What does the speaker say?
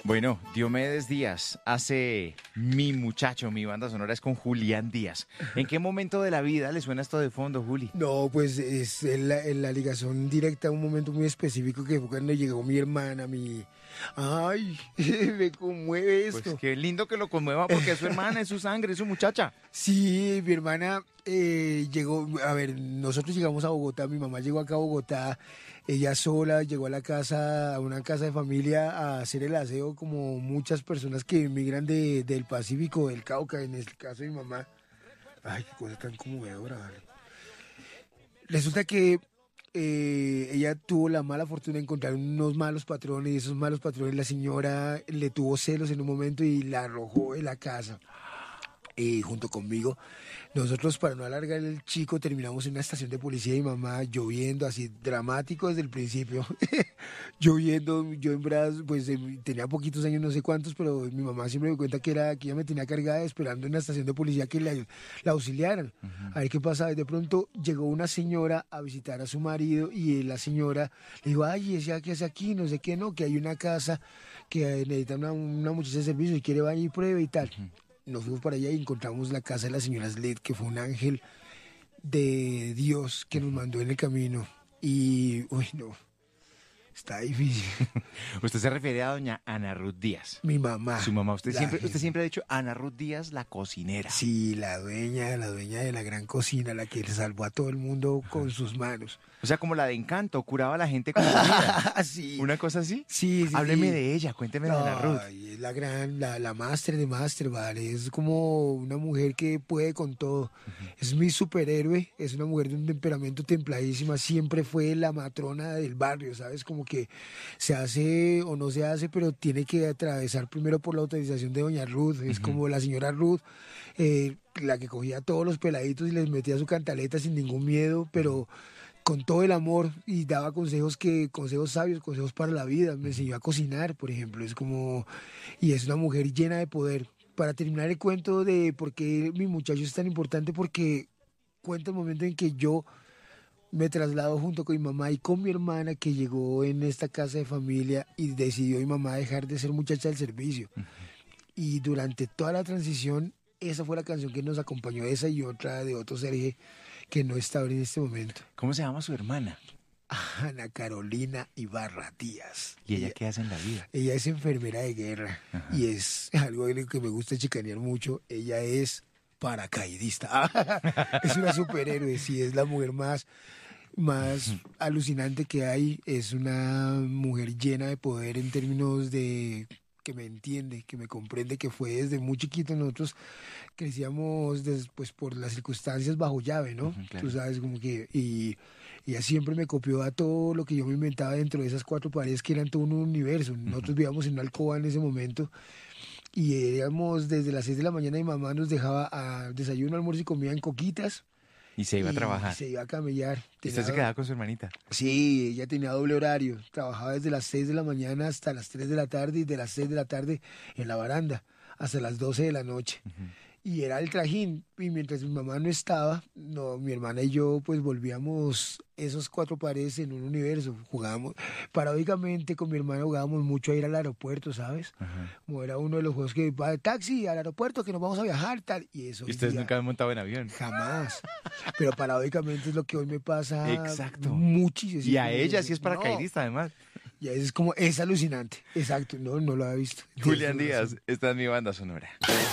Bueno, Diomedes Díaz hace Mi Muchacho, mi banda sonora es con Julián Díaz. ¿En qué momento de la vida le suena esto de fondo, Juli? No, pues es en la ligación directa a un momento muy específico que fue cuando llegó mi hermana, mi... Ay, me conmueve esto. Pues qué lindo que lo conmueva porque es su hermana, es su sangre, es su muchacha. Sí, mi hermana llegó, a ver, nosotros llegamos a Bogotá, mi mamá llegó acá a Bogotá, ella sola llegó a la casa, a una casa de familia a hacer el aseo como muchas personas que emigran del Pacífico, del Cauca, en el caso de mi mamá. Ay, qué cosa tan conmovedora, ¿vale? Resulta que ella tuvo la mala fortuna de encontrar unos malos patrones y esos malos patrones la señora le tuvo celos en un momento y la arrojó de la casa. Junto conmigo. Nosotros, para no alargar el chico, terminamos en una estación de policía y mi mamá lloviendo, así dramático desde el principio. Lloviendo, yo en brazos, pues tenía poquitos años, no sé cuántos, pero mi mamá siempre me cuenta que ella me tenía cargada esperando en la estación de policía que la auxiliaran. A ver qué pasaba. Y de pronto llegó una señora a visitar a su marido y la señora le dijo, ay, ¿ese qué hace aquí? No sé qué, no, que hay una casa que necesita una muchacha de servicio y quiere vaya y pruebe y tal. Nos fuimos para allá y encontramos la casa de la señora Sled, que fue un ángel de Dios que nos mandó en el camino. Y, uy, no, está difícil. Usted se refiere a doña Ana Ruth Díaz. Mi mamá. Su mamá. Usted siempre ha dicho Ana Ruth Díaz, la cocinera. Sí, la dueña de la gran cocina, la que le salvó a todo el mundo con sus manos. O sea, como la de Encanto, curaba a la gente con comida. Sí. ¿Una cosa así? Sí, sí. Hábleme de ella, cuénteme de Ana Ruth. Es la gran, la máster de máster, ¿vale? Es como una mujer que puede con todo. Es mi superhéroe, es una mujer de un temperamento templadísima, siempre fue la matrona del barrio, ¿sabes? Como que se hace o no se hace, pero tiene que atravesar primero por la autorización de doña Ruth. Es como la señora Ruth, la que cogía a todos los peladitos y les metía su cantaleta sin ningún miedo, pero con todo el amor y daba consejos sabios, consejos para la vida. Me enseñó a cocinar, por ejemplo. Es como, y es una mujer llena de poder. Para terminar el cuento de por qué mi muchacho es tan importante, porque cuenta el momento en que yo me traslado junto con mi mamá y con mi hermana que llegó en esta casa de familia y decidió mi mamá dejar de ser muchacha del servicio. Y durante toda la transición, esa fue la canción que nos acompañó, esa y otra de otro Sergio que no está ahora en este momento. ¿Cómo se llama su hermana? Ana Carolina Ibarra Díaz. ¿Y ella qué hace en la vida? Ella es enfermera de guerra. Ajá. Y es algo de lo que me gusta chicanear mucho. Ella es paracaidista. Es una superhéroe, sí, es la mujer más alucinante que hay. Es una mujer llena de poder en términos de que me entiende, que me comprende, que fue desde muy chiquito. Nosotros crecíamos pues por las circunstancias bajo llave, ¿no? Claro. Tú sabes, como que... Y ella siempre me copió a todo lo que yo me inventaba dentro de esas cuatro paredes que eran todo un universo. Nosotros vivíamos en una alcoba en ese momento y íbamos desde las 6 de la mañana y mamá nos dejaba a desayuno, almuerzo y comida en coquitas. Y se iba a trabajar. Se iba a camellar. ¿Usted se quedaba con su hermanita? Sí, ella tenía doble horario. Trabajaba desde las 6 de la mañana hasta las 3 de la tarde y de las 6 de la tarde en la baranda hasta las 12 de la noche. Y era el trajín. Y mientras mi mamá no estaba, mi hermana y yo pues volvíamos esos cuatro paredes en un universo. Jugábamos, paradójicamente con mi hermana jugábamos mucho a ir al aeropuerto, ¿sabes? Como era uno de los juegos que va taxi al aeropuerto que nos vamos a viajar, tal. Y eso. ¿Y ustedes nunca han montado en avión? Jamás. Pero paradójicamente es lo que hoy me pasa. Exacto. Muchísimo. Y a ella sí es paracaidista, además. Y es como, es alucinante. Exacto, no lo había visto. Julián Díaz, esta es mi banda sonora.